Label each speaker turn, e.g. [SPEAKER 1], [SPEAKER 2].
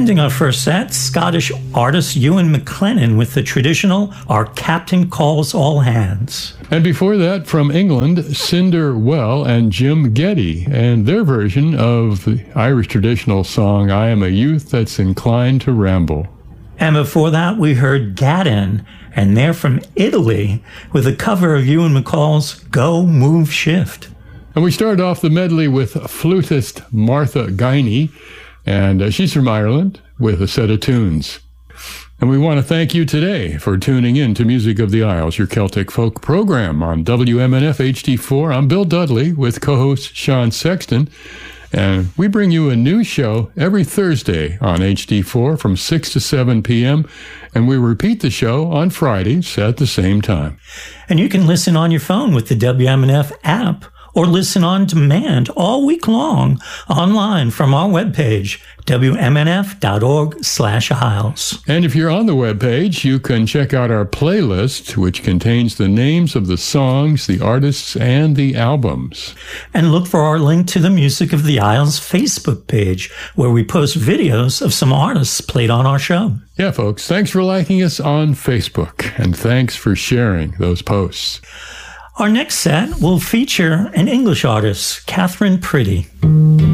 [SPEAKER 1] Ending our first set, Scottish artist Ewan McLennan with the traditional Our Captain Calls All Hands.
[SPEAKER 2] And before that, from England, Cinder Well and Jim Geddy, and their version of the Irish traditional song, I Am a Youth That's Inclined to Ramble.
[SPEAKER 1] And before that, we heard Gaddin, and they're from Italy, with a cover of Ewan McCall's Go, Move, Shift.
[SPEAKER 2] And we started off the medley with flutist Martha Guiney, and she's from Ireland, with a set of tunes. And we want to thank you today for tuning in to Music of the Isles, your Celtic folk program on WMNF HD4. I'm Bill Dudley with co-host Sean Sexton, and we bring you a new show every Thursday on HD4 from 6 to 7 p.m., and we repeat the show on Fridays at the same time.
[SPEAKER 1] And you can listen on your phone with the WMNF app, or listen on demand all week long online from our webpage, wmnf.org/Isles.
[SPEAKER 2] And if you're on the webpage, you can check out our playlist, which contains the names of the songs, the artists, and the albums.
[SPEAKER 1] And look for our link to the Music of the Isles Facebook page, where we post videos of some artists played on our show.
[SPEAKER 2] Yeah, folks, thanks for liking us on Facebook, and thanks for sharing those posts.
[SPEAKER 1] Our next set will feature an English artist, Catherine Pretty.